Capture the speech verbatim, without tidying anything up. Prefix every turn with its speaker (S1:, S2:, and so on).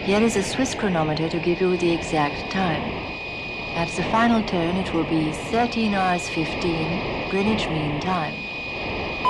S1: Here is a Swiss chronometer to give you the exact time. At the final tone it will be thirteen hours fifteen Greenwich Mean Time.